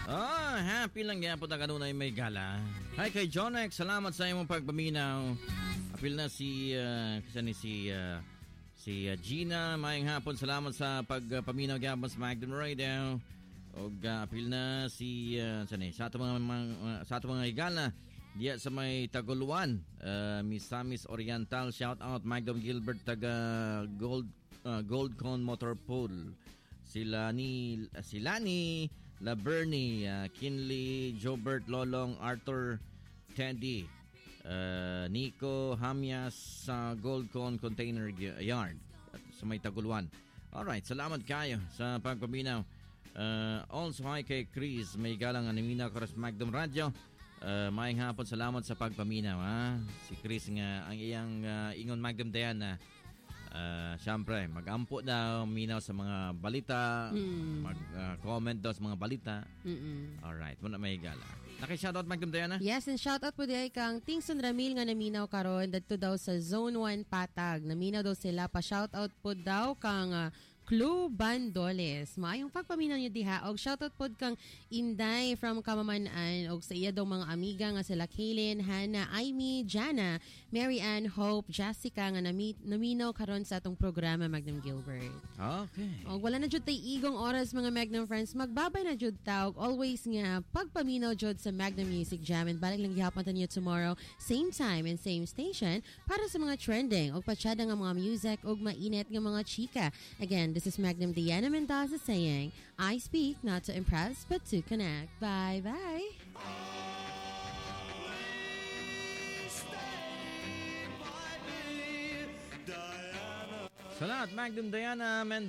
Oh, happy lang yan po na kanunay may gala. Hi kay Jonex, salamat sa iyong pagpaminaw. Apil na si Gina, mayang hapon, salamat sa pagpaminaw gyapon sa Magdam Radio. Og apil na si sa ato mga higala diya sa may Taguluan, Miss Samis Oriental, shout out Magdam Gilbert taga Goldcon Motor Pool. Sila ni La Bernie, Kinley, Jobert, Lolong, Arthur, Teddy, Nico, Hamyas sa Goldcon Container Yard sa may Taguluan. Alright, salamat kayo sa pagpaminaw. Also, hi kay Chris, may galang animina ko sa Magdam Radio. Maayong hapon, salamat sa pagpaminaw. Si Chris nga, ang iyang ingon Magdam Diana. Siyempre, mag-ampo daw, minaw sa mga balita, mag-comment daw sa mga balita. Alright, muna may gala. Naki-shoutout, Magdam Diana? Yes, and shoutout po diay kang Tingson Ramil nga naminaw karon dadto daw sa Zone 1 Patag. Naminaw daw sila, pa-shoutout po daw kang Clue Bandoles. Maayong pagpaminaw niyo diha. Og shoutout po kang Inday from Kamaman-an. Og sa iya daw mga amiga nga sila Kaylin, Hannah, Amy, Jana, Mary Ann, Hope, Jessica nga naminaw karon sa atong programa, Magnum Gilbert. Okay. Og wala na jud tay igong oras mga Magnum friends. Magbabay na jud tawag. Always nga pagpaminaw jud sa Magnum Music Jam. And balik lang gihapon niyo tomorrow, same time and same station para sa mga trending og patsyada nga mga music og mainit nga mga chika. Again, this is Magnum Diana Mendoza saying, I speak not to impress but to connect. Bye-bye. Salamat, Magdam Diana Mendoza.